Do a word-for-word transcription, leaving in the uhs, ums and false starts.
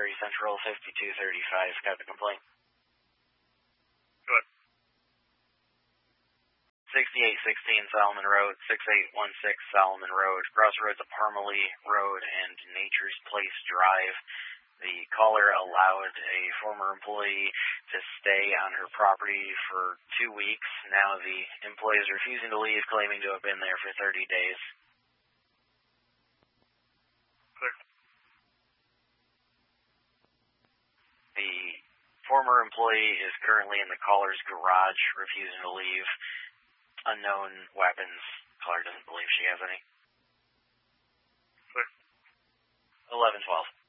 Missouri Central, fifty-two thirty-five. Got the complaint. Go ahead. sixty-eight sixteen Solomon Road, sixty-eight sixteen Solomon Road, crossroads of Parmalee Road and Nature's Place Drive. The caller allowed a former employee to stay on her property for two weeks. Now the employee is refusing to leave, claiming to have been there for thirty days. Clear. The former employee is currently in the caller's garage, refusing to leave. Unknown weapons. Caller doesn't believe she has any. Clear. eleven twelve.